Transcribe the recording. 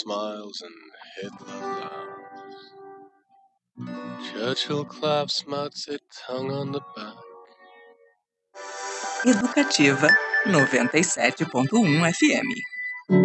smiles and Hitler laughs. Churchill claps Mao-Tse tongue on the back. Educativa 97.1 FM.